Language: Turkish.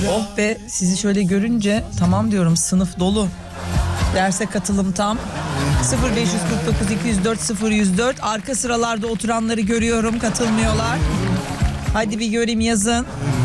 Oh be, sizi şöyle görünce tamam diyorum, sınıf dolu. Derse katılım tam. 0549 204 0104. Arka sıralarda oturanları görüyorum, katılmıyorlar. Hadi bir göreyim, yazın.